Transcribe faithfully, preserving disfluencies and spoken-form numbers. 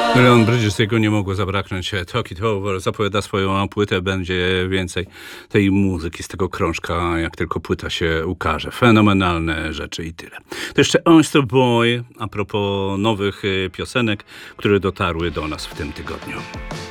Leon Bridges, jego nie mogło zabraknąć. Talk It Over zapowiada swoją płytę, będzie więcej tej muzyki z tego krążka, jak tylko płyta się ukaże. Fenomenalne rzeczy i tyle. To jeszcze Oyster Boy, a propos nowych piosenek, które dotarły do nas w tym tygodniu.